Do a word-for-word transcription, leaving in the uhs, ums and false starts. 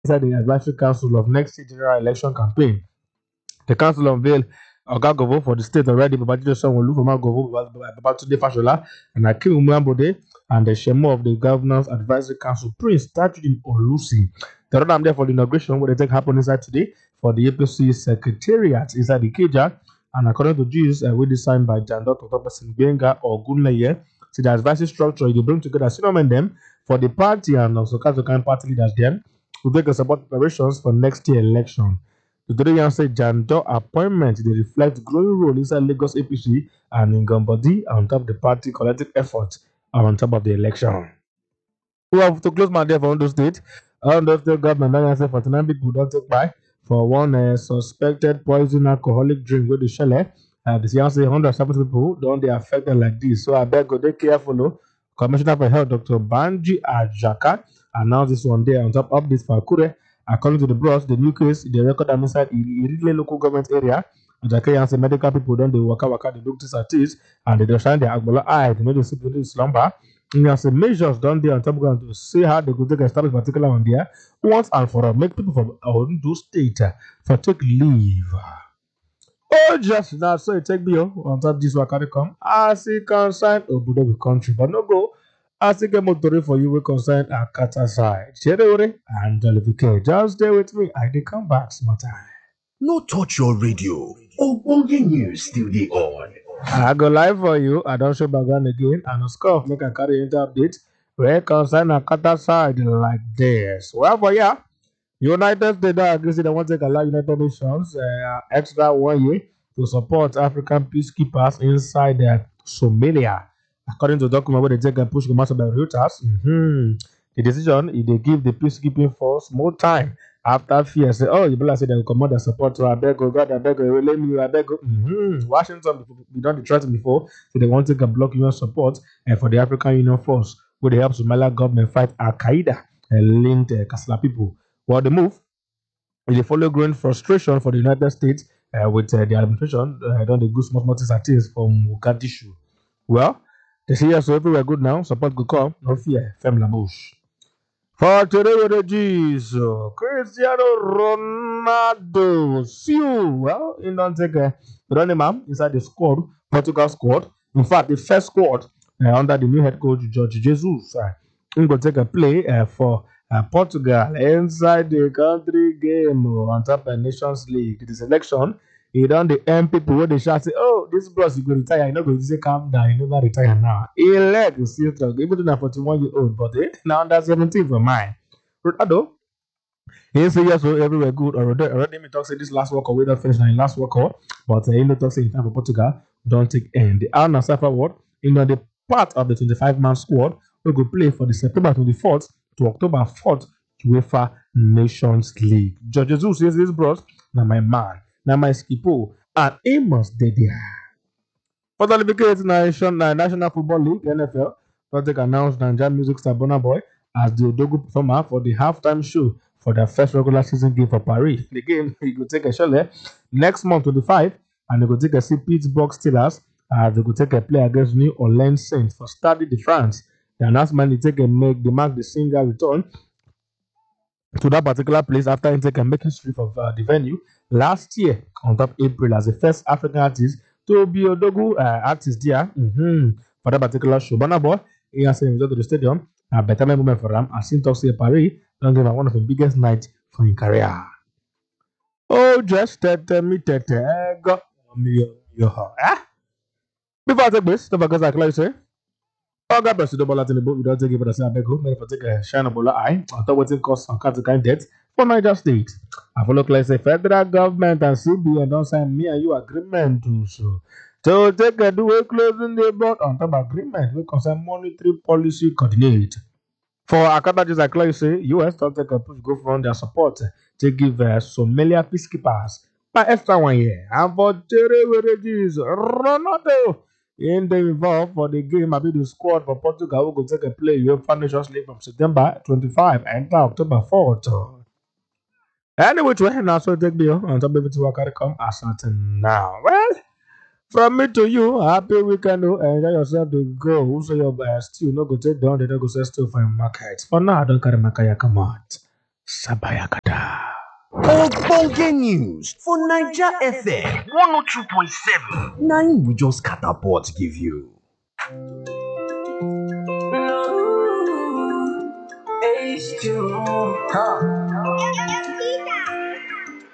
inside the advisory council of next year general election campaign. The council unveiled Oga Govo for the state already, Babajide Sanwo-Olu, former Govo, Babatunde Fashola, and Akim Umuambode, and the Shemo of the Governance Advisory Council, Prince Tajudeen Olusi. The other time there for the inauguration, where the take happen inside today for the A P C Secretariat inside the Ikeja, and according to G's, uh, we designed by Jan Doctor Person Benga or Gunleye, see the advisory structure, you bring together senior men them for the party and also kind party leaders them to take a support preparations for next year election. The Today said Jando appointment they reflect growing role inside Lagos A P C and in Gambodi on top of the party collective efforts on top of the election. We have to close my day for Ondo State. Ondo State government now say forty-nine people don't take by for one uh, suspected poison alcoholic drink with the shell. Uh, the C N say one hundred seventy people don't they affected like this. So I beg go take careful. Oh. Commissioner for Health Doctor Banji Ajaka announced this one day on top of this for Akure. According to the bros, the new case, the record am inside Irile local government area. Ajaka say medical people don't they waka waka the doctors at this and they don't shine their agbola eye to know the sleep the slumber. As a measures done there on top ground to see how they could take establish particular one there once and for all make people from Ondo State uh, for take leave. Oh, just now, so it take me oh, on top this one can come as it concern Obudo with country, but no go as it get motor for you will concern Akata side. Chere and Jollificate. Just stay with me. I did come back some time. No touch your radio. Ogbonge news still dey on. I go live for you. I don't show background again. And of course, make a carry into update where concern Akata side like this. Well, for ya, United States agrees they want to take allow United Nations uh, extra one year to support African peacekeepers inside uh, Somalia. According to the document where they take a push the master by Reuters, mm-hmm, the decision is they give the peacekeeping force more time after fear say, oh, you better say they will come out their support to Abego, God, Abego, let me, Abego. Mm-hmm. Washington, we don't threaten before, so they want to take a block U S support uh, for the African Union force where they help Somalia government fight Al Qaeda and linked uh, Kasla people. Well, the move is the follow growing frustration for the United States uh, with uh, the administration. Uh, don't the good small small things at least from Mogadishu. Well, they say yes, so everywhere good now. Support go come, no fear. Fem la bush. For today with the G's, uh, Cristiano Ronaldo. See you. Well, he don't take a running man inside the squad, Portugal squad. In fact, the first squad uh, under the new head coach Jorge Jesus. Uh, he going to take a play uh, for uh, Portugal inside the country game uh, on top of Nations League. The selection, he done the M people where they shout say, oh, this bros you go retire. You know, go to say calm down. You never retire now. He leg is still strong, even though forty-one year old, but eh, now under seventeen for mine. Ronaldo, he say yes, so everywhere good. Already, already me talk say this last work we don't finish now in last work but uh, he no talk say in time for Portugal don't take end. The Al Nassr forward, you know, the part of the twenty-five man squad will go play for the September twenty-fourth to October fourth UEFA Nations League. George Jesus says this bros, now my man, now my skipo, and he must be there. For the Olympic Nation, National Football League, N F L, Project announced Nigerian music star Burna Boy as the Odogu performer for the halftime show for their first regular season game for Paris. The game, he could take a shot next month, twenty-five, and they could take a see Pittsburgh Steelers as they could take a play against New Orleans Saints for Stade de France. The announcement they take a make the mark the singer return to that particular place after he take a make history of uh, the venue last year on top April as the first African artist to be Odogu uh, artist there mm-hmm, for that particular show. Burna Boy, he has result to the stadium. A better moment for him. As he talks to Paris, don't give him one of the biggest nights for his career. Oh, just tete me tete go me yo ah. Before I take this, don't forget like I say. Oh, God bless you, double Latin book. We don't take it, but I say I beg you. May for take a shine of bola eye. I thought what's it cost on kind kind debt for Niger State. I follow like say federal government and C B N don't sign me and you agreement to so. So take a do a closing the board on top agreement we concern monetary policy coordinate. For Akata just like you say, U S don't take a push go from their support to give uh, Somalia peacekeepers by extra one year. And for Tere Veregis, Ronaldo in the involved for the game, I be the squad for Portugal who go take a play UEFA Nations League from September twenty-fifth and October fourth. Anyway, to now so take me on top of everything I can come as certain now. Well, from me to you, happy weekend. oh, Enjoy yourself to go. So your uh, still no go take down, they don't go sell still for your market. For now, I don't carry my kaya come out. Sabayakata. Ogbonge news for Naija F M one oh two point seven. Na im we just catapult give you. H two O. Huh.